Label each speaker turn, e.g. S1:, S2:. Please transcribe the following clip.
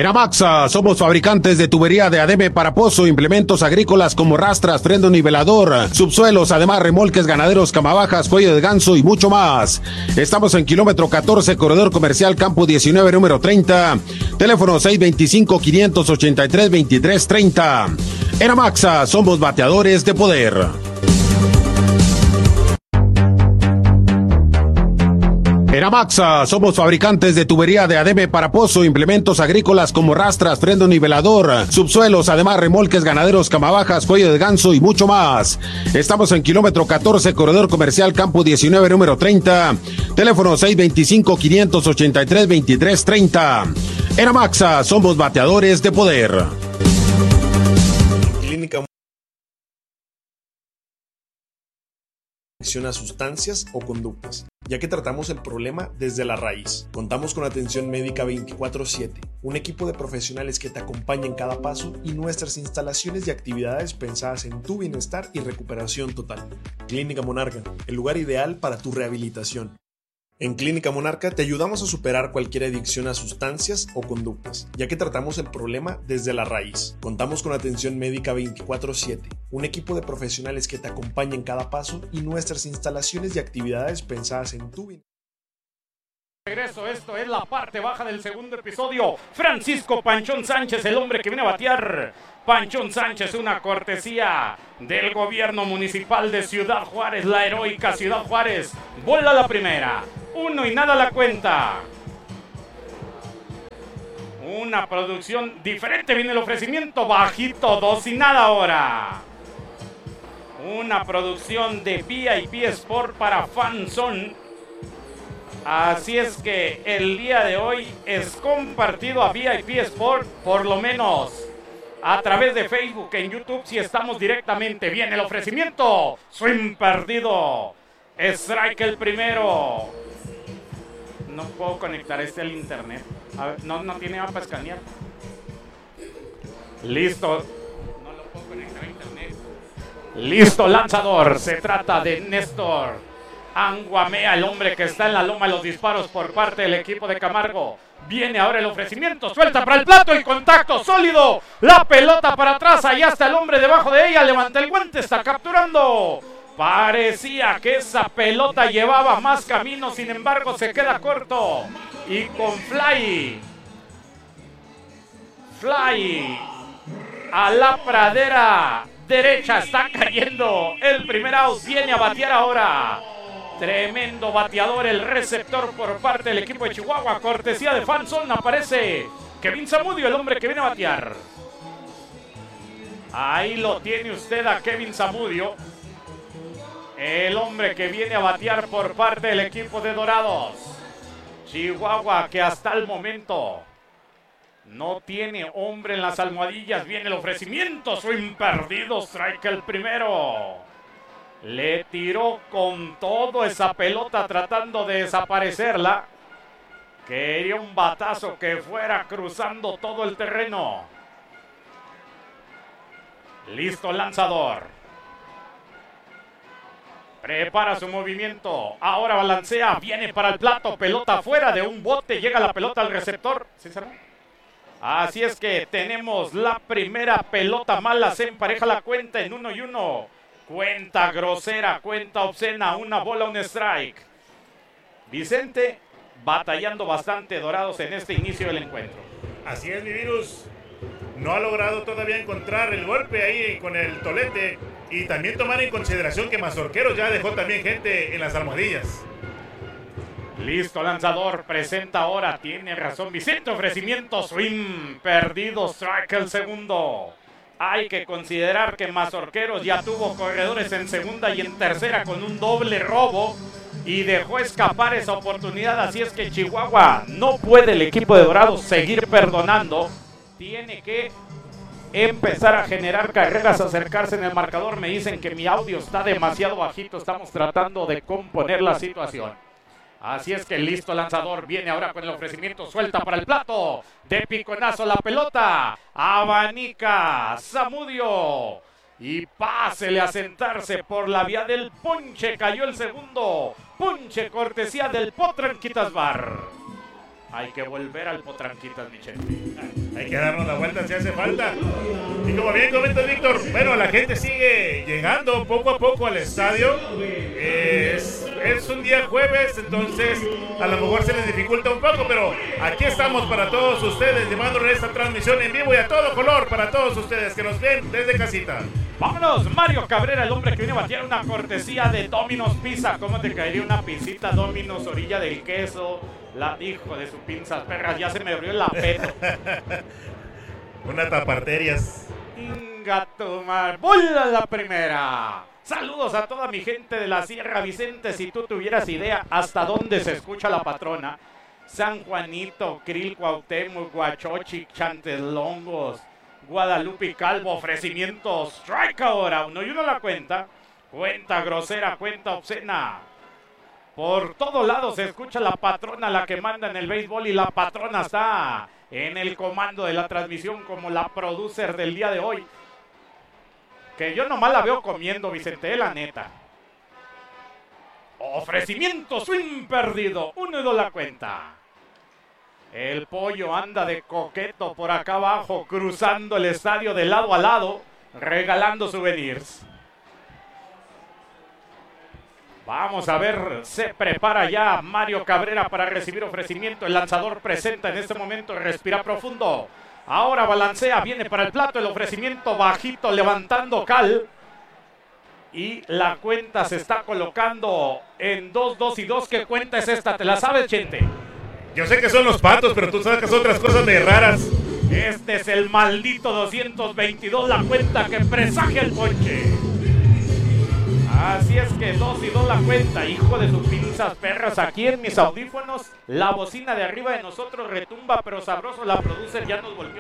S1: En Amaxa somos fabricantes de tubería de ADM para pozo, implementos agrícolas como rastras, freno nivelador, subsuelos, además remolques ganaderos, camabajas, cuello de ganso y mucho más. Estamos en kilómetro 14, corredor comercial Campo 19, número 30. Teléfono 625-583-2330. En Amaxa somos bateadores de poder. En Amaxa somos fabricantes de tubería de ADM para pozo, implementos agrícolas como rastras, freno nivelador, subsuelos, además remolques ganaderos, camabajas, cuello de ganso y mucho más. Estamos en kilómetro 14, corredor comercial Campo 19, número 30. Teléfono 625-583-2330. En Amaxa somos bateadores de poder.
S2: Clínica a sustancias o conductas, ya que tratamos el problema desde la raíz. Contamos con atención médica 24/7, un equipo de profesionales que te acompaña en cada paso y nuestras instalaciones y actividades pensadas en tu bienestar y recuperación total. Clínica Monarca, el lugar ideal para tu rehabilitación. En Clínica Monarca te ayudamos a superar cualquier adicción a sustancias o conductas, ya que tratamos el problema desde la raíz. Contamos con atención médica 24/7, un equipo de profesionales que te acompaña en cada paso y nuestras instalaciones y actividades pensadas en tu bienestar.
S3: Regreso, esto es la parte baja del segundo episodio. Francisco Panchón Sánchez, el hombre que viene a batear. Panchón Sánchez, una cortesía del gobierno municipal de Ciudad Juárez, la heroica Ciudad Juárez. Bola la primera, 1 y nada la cuenta. Una producción diferente, viene el ofrecimiento, bajito, 2 y nada ahora. Una producción de VIP Sport para Fanzone. Así es que el día de hoy es compartido a VIP Sport, por lo menos a través de Facebook, en YouTube si estamos directamente. Viene el ofrecimiento, swing perdido, strike el primero. No puedo conectar al internet. A ver, no tiene mapa para escanear. Listo. No lo puedo conectar a internet. Listo, lanzador. Se trata de Néstor Anguamea, el hombre que está en la loma de los disparos por parte del equipo de Camargo. Viene ahora el ofrecimiento, suelta para el plato, el contacto sólido, la pelota para atrás, allá está el hombre debajo de ella, levanta el guante, está capturando. Parecía que esa pelota llevaba más camino, sin embargo se queda corto. Y con fly a la pradera derecha está cayendo el primer out, viene a batear ahora. Tremendo bateador el receptor por parte del equipo de Chihuahua. Cortesía de Fanzone, aparece Kevin Zamudio, el hombre que viene a batear. Ahí lo tiene usted a Kevin Zamudio, el hombre que viene a batear por parte del equipo de Dorados. Chihuahua, que hasta el momento no tiene hombre en las almohadillas. Viene el ofrecimiento, swing perdido, strike el primero. Le tiró con todo esa pelota tratando de desaparecerla. Quería un batazo que fuera cruzando todo el terreno. Listo, lanzador. Prepara su movimiento. Ahora balancea. Viene para el plato. Pelota afuera de un bote. Llega la pelota al receptor. ¿Sí será? Así es que tenemos la primera pelota mala. Se empareja la cuenta en 1-1. Cuenta grosera, cuenta obscena, una bola, un strike. Vicente batallando bastante Dorados en este inicio del encuentro.
S4: Así es, mi virus. No ha logrado todavía encontrar el golpe ahí con el tolete. Y también tomar en consideración que Mazorquero ya dejó también gente en las almohadillas.
S3: Listo, lanzador, presenta ahora, tiene razón Vicente, ofrecimiento, swing, perdido, strike el segundo. Hay que considerar que Mazorqueros ya tuvo corredores en segunda y en tercera con un doble robo y dejó escapar esa oportunidad. Así es que Chihuahua no puede el equipo de Dorados seguir perdonando. Tiene que empezar a generar carreras, acercarse en el marcador. Me dicen que mi audio está demasiado bajito. Estamos tratando de componer la situación. Así es que listo, lanzador, viene ahora con el ofrecimiento, suelta para el plato, de piconazo la pelota, abanica Zamudio y pásele a sentarse por la vía del ponche, cayó el segundo, ponche cortesía del Potro en Quitasbar. Hay que volver al Potranquitas, mi Chente.
S4: Hay que darnos la vuelta si hace falta. Y como bien comenta Víctor, bueno, la gente sigue llegando poco a poco al estadio. Es un día jueves, entonces a lo mejor se les dificulta un poco, pero aquí estamos para todos ustedes, llevándoles esta transmisión en vivo y a todo color para todos ustedes que nos ven desde casita.
S3: Vámonos, Mario Cabrera, el hombre que viene a batear una cortesía de Domino's Pizza. ¿Cómo te caería una pizzita Domino's, orilla del queso? La hijo de su pinzas perras, ya se me abrió el apeto.
S4: Una taparterias.
S3: Ingato mar, ¡bola la primera! Saludos a toda mi gente de la Sierra Vicente. Si tú tuvieras idea hasta dónde se escucha la patrona: San Juanito, Krill, Cuauhtémoc, Huachochi, Chanteslongos, Guadalupe y Calvo. Ofrecimiento strike ahora, 1-1 la cuenta. Cuenta grosera, cuenta obscena. Por todos lados se escucha la patrona, la que manda en el béisbol, y la patrona está en el comando de la transmisión como la producer del día de hoy. Que yo nomás la veo comiendo, Vicente, la neta. Ofrecimiento swing perdido, 1-2 la cuenta. El pollo anda de coqueto por acá abajo, cruzando el estadio de lado a lado, regalando souvenirs. Vamos a ver, se prepara ya Mario Cabrera para recibir ofrecimiento. El lanzador presenta en este momento, respira profundo. Ahora balancea, viene para el plato, el ofrecimiento bajito, levantando cal. Y la cuenta se está colocando en 2-2-2. ¿Qué cuenta es esta? ¿Te la sabes, Chente?
S4: Yo sé que son los Patos, pero tú sacas otras cosas de raras.
S3: Este es el maldito 222, la cuenta que presagia el ponche. Así es que 2-2 la cuenta, hijo de sus pinzas perras. Aquí en mis audífonos, la bocina de arriba de nosotros retumba, pero sabroso. La producer ya nos volvió